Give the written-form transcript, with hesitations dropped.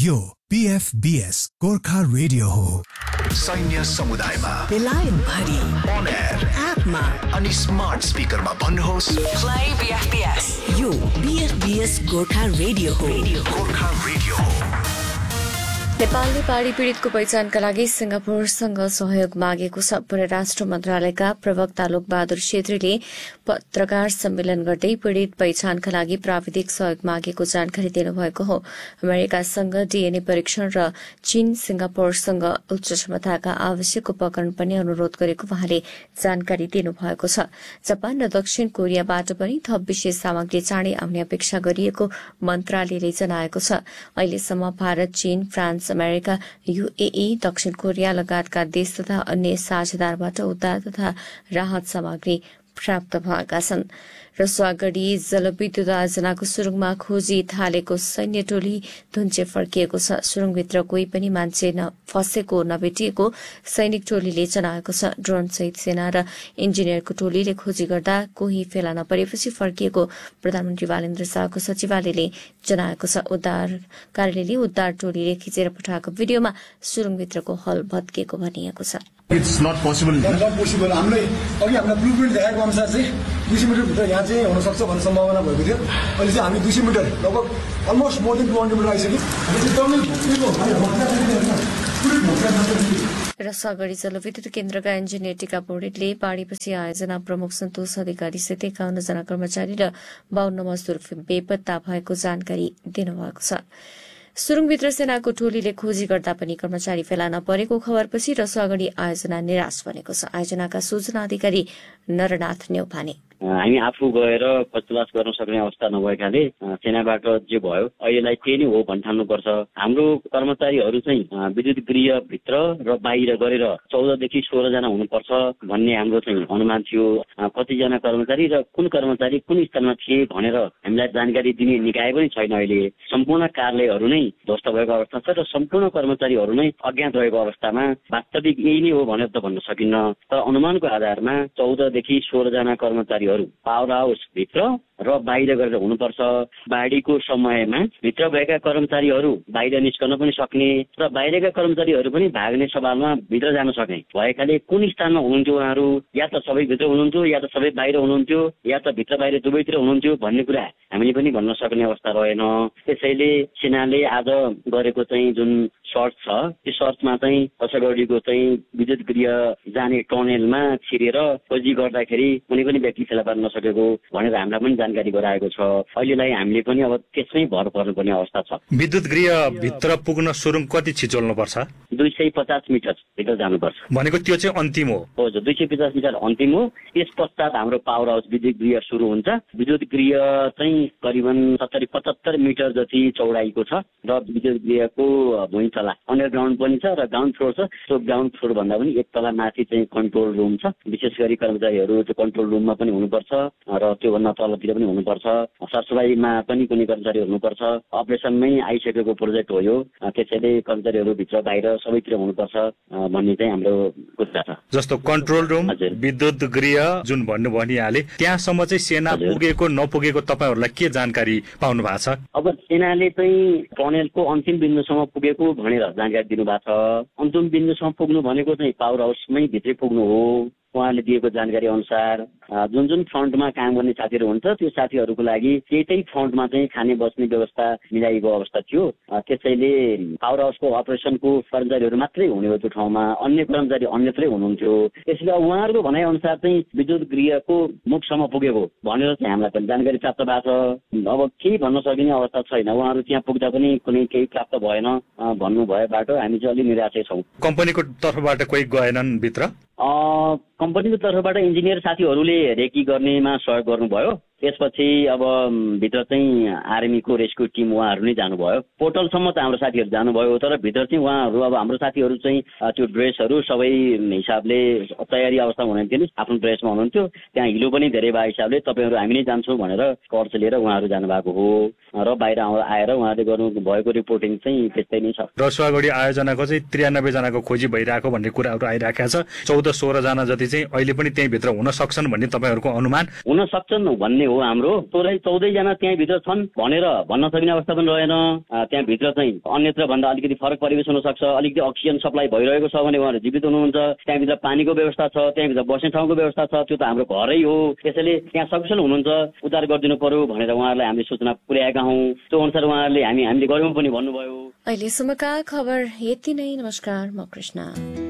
यो PFBS Gorkha radio हो। सैन्य समुदायमा बेलायत भरि on air एपमा अनि स्मार्ट स्पिकरमा भन्नुहोस् Play BFBS। यो BFBS गोर्खा रेडियो हो। गोर्खा रेडियो हो। नेपालले पहाडी पीड़ितको पहिचानका लागि सिंगापुरसँग सहयोग मागेको छ। परराष्ट्र मन्त्रालयका प्रवक्ता लोकबहादुर छेत्रीले पत्रकार सम्मेलन गर्दै पीड़ित पहिचानका लागि प्राविधिक सहयोग मागेको जानकारी दिनुभएको हो। अमेरिकासँग DNA परीक्षण र चीन सिंगापुरसँग उच्च क्षमताका आवश्यक उपकरण पनि अनुरोध गरेको उहाँले जानकारी दिनुभएको छ। जापान र दक्षिण कोरियाबाट पनि थप विशेष सामग्री चाँडै आउने अपेक्षा गरिएको मन्त्रालयले जनाएको छ। अहिलेसम्म भारत, चीन, फ्रान्स, अमेरिका, UAE, दक्षिण कोरिया लगायतका देश तथा अन्य साझेदारबाट उद्धार तथा राहत सामग्री प्राप्त भएका छन्। रसुवागढी जलविद्युत आयोजनाको सुरुङमा खोजी थालेको सैन्य टोली धुन्चे फर्किएको छ। सुरुङभित्र कोही पनि मान्छे फसेको नभेटिएको सैनिक टोलीले जनाएको छ। ड्रोनसहित सेना र इन्जिनियरको टोलीले खोजी गर्दा कोही फेला नपरेपछि फर्किएको प्रधानमन्त्री बालेन्द्र शाहको सचिवालयले जनाएको छ। उद्धार कार्यालयले उद्धार टोलीले खिचेर पठाएको भिडियोमा सुरुङभित्रको हल भत्किएको भनिएको छ। It's not possible. Not possible. हामीले अघि हाम्रो ब्लुप्रिन्ट देखाएको अनुसार चाहिँ 200 मिटर भित्र यहाँ चाहिँ हुन सक्छ भन्ने सम्भावना भएको थियो। अहिले चाहिँ हामी 200 मिटर लगभग अलमोस्ट मोर देन 200 मिटर आइसक्यो। रसुवागढी जलविद्युत केन्द्रका इन्जिनियर टीका पौडेलले पहाडीपछि आयोजना प्रमुख सन्तोष अधिकारी सहित 51 जना कर्मचारी र 52 मजदूर बेपत्ता भएको जानकारी दिनुभएको छ। सुरुङभित्र सेनाको टोलीले खोजी गर्दा पनि कर्मचारी फेला नपरेको खबरपछि रसुवागढी आयोजना निराश बनेको छ। आयोजनाका सूचना अधिकारी नरनाथ न्यौपाने हामी आफू गएर खोजतलास गर्न सक्ने अवस्था नभएकाले सेनाबाट जे भयो अहिलेलाई त्यही नै हो भन्ने ठान्नुपर्छ। हाम्रो कर्मचारीहरू चाहिँ विद्युत गृहभित्र र बाहिर गरेर 14 देखि 16 जना हुनुपर्छ भन्ने हाम्रो चाहिँ अनुमान थियो। कतिजना कर्मचारी र कुन कर्मचारी कुन स्थानमा थिए भनेर हामीलाई जानकारी दिने निकाय पनि छैन। अहिले सम्पूर्ण कार्यालयहरू नै ध्वस्त भएको अवस्था छ र सम्पूर्ण कर्मचारीहरू नै अज्ञात रहेको अवस्थामा वास्तविक यही नै हो भनेर त भन्न सकिन्न। तर अनुमानको आधारमा 14 देखि 16 जना कर्मचारी पावर हाउस भित्र र बाहिर गरेर हुनुपर्छ। बाढीको समयमा भित्र भएका कर्मचारीहरू बाहिर निस्कन पनि सक्ने र बाहिरका कर्मचारीहरू पनि भाग्ने सवालमा भित्र जान सक्ने भएकाले कुन स्थानमा हुनुहुन्थ्यो उहाँहरू, या त सबै भित्र हुनुहुन्थ्यो या त सबै बाहिर हुनुहुन्थ्यो या त भित्र बाहिर दुवैतिर हुनुहुन्थ्यो भन्ने कुरा हामीले पनि भन्न सक्ने अवस्था रहेन। त्यसैले सेनाले आज गरेको चाहिँ जुन सर्च छ त्यो सर्चमा चाहिँ रसुवागढीको चाहिँ विद्युत गृह जाने टनेलमा छिरेर खोजी गर्दाखेरि कुनै पनि व्यक्ति फेला पार्न नसकेको भनेर हामीलाई पनि जानकारी गराएको छ। अहिलेलाई हामीले पनि अब त्यसमै भर पर्नुपर्ने अवस्था छ। विद्युत गृह भित्र पुग्न सुरुङ कति छिचोल्नुपर्छ? 250 मिटर भित्र जानुपर्छ भनेको त्यो चाहिँ अन्तिम हो। हजुर, 250 मिटर अन्तिम हो। त्यस पश्चात हाम्रो पावर हाउस विद्युत गृह सुरु हुन्छ। विद्युत गृह चाहिँ करिबन 70-75 मिटर जति चौडाइको छ र विद्युत गृहको भुइँ तला अन्डरग्राउन्ड पनि छ र ग्राउन्ड फ्लोर छ। त्यो ग्राउन्ड फ्लोर भन्दा पनि एक तला माथि चाहिँ कन्ट्रोल रुम छ। विशेष गरी कर्मचारीहरू त्यो कन्ट्रोल रुममा पनि हुनुपर्छ र त्योभन्दा तलतिर पनि हुनुपर्छ। सरसफाइमा पनि कुनै कर्मचारी हुनुपर्छ। अपरेसनमै आइसकेको प्रोजेक्ट हो यो, त्यसैले कर्मचारीहरू भित्र बाहिर सबैतिर हुनुपर्छ भन्ने चाहिँ हाम्रो कुरा छ। जस्तो कन्ट्रोल रुम, विद्युत गृह जुन भन्नु भनिहाले, त्यहाँसम्म चाहिँ सेना पुगेको नपुगेको तपाईहरुलाई के जानकारी पाउनु भएको छ? अब सेनाले चाहिँ टनेलको अन्तिम बिन्दुसम्म पुगेको भनेर जानकारी दिनुभएको छ। अन्तिम बिन्दुसम्म पुग्नु भनेको चाहिँ पावर हाउसमै भित्रै पुग्नु हो। उहाँले दिएको जानकारी अनुसार जुन जुन फ्रन्टमा काम गर्ने साथीहरू हुन्छ त्यो साथीहरूको लागि त्यही फ्रन्टमा चाहिँ खाने बस्ने व्यवस्था मिलाइएको अवस्था थियो। त्यसैले पावर हाउसको अपरेसनको कर्मचारीहरू मात्रै हुने हो त्यो ठाउँमा, अन्य कर्मचारी अन्यत्रै हुनुहुन्थ्यो। त्यसैले उहाँहरूको भनाइ अनुसार चाहिँ विद्युत गृहको मुखसम्म पुगेको भनेर चाहिँ हामीलाई पनि जानकारी प्राप्त भएको छ। अब केही भन्न सकिने अवस्था छैन। उहाँहरू त्यहाँ पुग्दा पनि कुनै केही प्राप्त भएन भन्नु भएबाट हामी चाहिँ अलि निराशै छौँ। कम्पनीको तर्फबाट कोही गएनन् भित्र? कम्पनीको तर्फबाट इन्जिनियर साथीहरूले रेकी गर्नेमा सहयोग गर्नुभयो। त्यसपछि अब भित्र चाहिँ आर्मीको रेस्क्यु टिम उहाँहरू नै जानुभयो। पोर्टलसम्म त हाम्रो साथीहरू जानुभयो, तर भित्र चाहिँ उहाँहरू अब हाम्रो साथीहरू चाहिँ त्यो ड्रेसहरू सबै हिसाबले तयारी अवस्थामा हुनुहुन्थ्यो, आफ्नो ड्रेसमा हुनुहुन्थ्यो। त्यहाँ हिलो पनि धेरै भएको हिसाबले तपाईँहरू हामी नै जान्छौँ भनेर कर्च लिएर उहाँहरू जानुभएको हो र बाहिर आएर उहाँहरूले गर्नु भएको रिपोर्टिङ चाहिँ त्यस्तै नै छ। रसुवागढी आयोजनाको चाहिँ 93 जनाको खोजी भइरहेको भन्ने कुराहरू आइरहेका छ। 14-16 जना जति चाहिँ अहिले पनि त्यही भित्र हुन सक्छन् भन्ने तपाईँहरूको अनुमान? हुन सक्छन् भन्ने हो हाम्रो। तोलाई 14 जना त्यहाँभित्र छन् भनेर भन्न सकिने अवस्था पनि रहेन। त्यहाँभित्र चाहिँ अन्यत्र भन्दा अलिकति फरक परिवेश हुन सक्छ। अलिकति अक्सिजन सप्लाई भइरहेको छ भने उहाँहरू जीवित हुनुहुन्छ। त्यहाँभित्र पानीको व्यवस्था छ, त्यहाँभित्र बस्ने ठाउँको व्यवस्था छ, त्यो त हाम्रो घरै हो। त्यसैले त्यहाँ सकुशल हुनुहुन्छ, उद्धार गरिदिनु पर्यो भनेर उहाँहरूलाई हामीले सूचना पुर्याएका हौँ। त्यो अनुसार उहाँहरूले हामीले गर्यौँ पनि भन्नुभयो। अहिलेसम्मका खबर यति नै। नमस्कार, म कृष्ण।